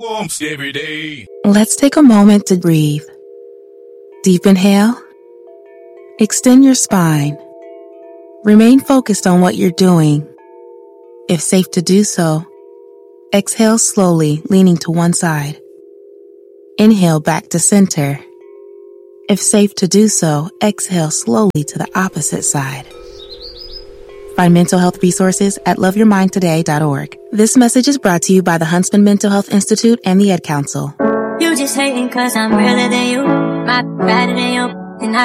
Almost every day. Let's take a moment to breathe. Deep inhale. Extend your spine. Remain focused on what you're doing. If safe to do so, exhale slowly, leaning to one side. Inhale back to center. If safe to do so, exhale slowly to the opposite side. Find mental health resources at loveyourmindtoday.org. This message is brought to you by the Huntsman Mental Health Institute and the Ad Council. You just hating cause I'm realer than you, my better than you.